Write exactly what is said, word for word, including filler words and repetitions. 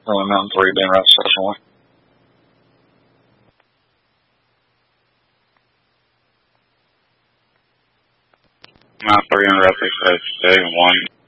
Early Mountain three being route station one. Mount three on route six, station one.